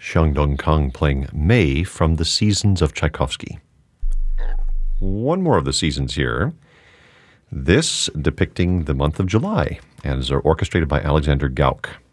Xiang Dongkang playing May from the Seasons of Tchaikovsky. One more of the seasons here. This depicting the month of July and is orchestrated by Alexander Gauck.